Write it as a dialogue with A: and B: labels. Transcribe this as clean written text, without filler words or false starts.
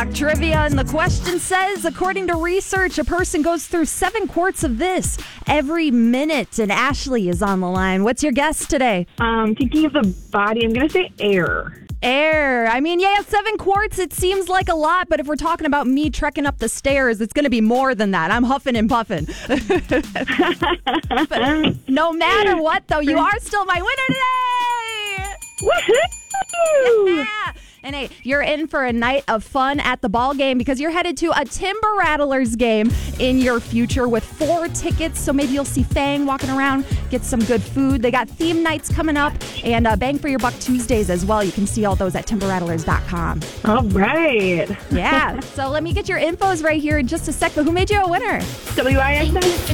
A: Trivia, and the question says, according to research, a person goes through 7 quarts of this every minute. And Ashley is on the line. What's your guess today?
B: Thinking of the body, I'm going to say air.
A: Air. I mean, yeah, 7 quarts, it seems like a lot, but if we're talking about me trekking up the stairs, it's going to be more than that. I'm huffing and puffing. But no matter what, though, you are still my winner today!
B: Woohoo!
A: Yeah. And hey, you're in for a night of fun at the ball game because you're headed to a Timber Rattlers game in your future with 4 tickets. So maybe you'll see Fang walking around, get some good food. They got theme nights coming up and Bang for Your Buck Tuesdays as well. You can see all those at timberrattlers.com.
B: All right.
A: Yeah. So let me get your infos right here in just a sec. But who made you a winner?
B: WISN.